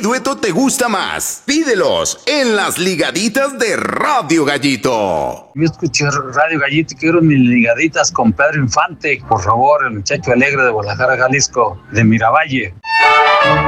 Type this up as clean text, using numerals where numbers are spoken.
dueto te gusta más? Pídelos en las ligaditas de Radio Gallito. Yo escuché Radio Gallito y quiero mis ligaditas con Pedro Infante, por favor, el muchacho alegre de Guadalajara, Jalisco, de Miravalle.